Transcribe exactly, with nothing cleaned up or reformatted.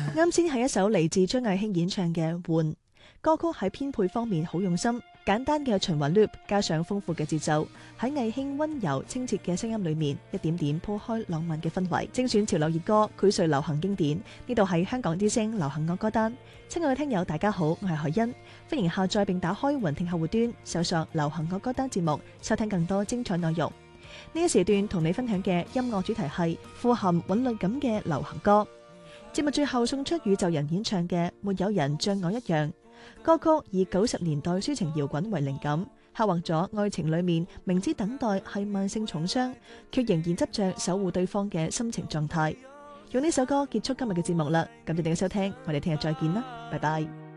啱先係一首嚟自張藝興演唱嘅《換》歌曲，喺編配方面好用心，簡單嘅循環 loop 加上豐富嘅節奏，喺藝興溫柔清澈嘅聲音裏面，一點點鋪開浪漫嘅氛圍。精選潮流熱歌，膾萃流行經典。呢度係香港之聲流行樂歌單。親愛嘅聽友，大家好，我係海欣，歡迎下載並打開雲聽客戶端，搜索流行樂歌單節目，收聽更多精彩內容。呢一時段同你分享嘅音樂主題係富含韻律感嘅流行歌。節目最後送出宇宙人演唱嘅《沒有人像我一樣》歌曲，以九十年代抒情搖滾為靈感，刻畫咗愛情裏面明知等待係慢性重傷，卻仍然執着守護對方嘅心情狀態。用呢首歌結束今日嘅節目啦，感謝你嘅收聽，我哋聽日再見啦，拜拜。